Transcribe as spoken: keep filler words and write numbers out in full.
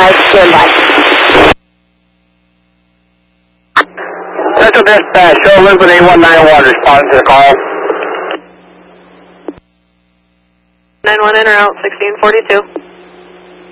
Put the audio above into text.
five, stand by. Central Dispatch, show Elizabeth eight one nine one, responding to the call. nine one in or out, sixteen forty-two.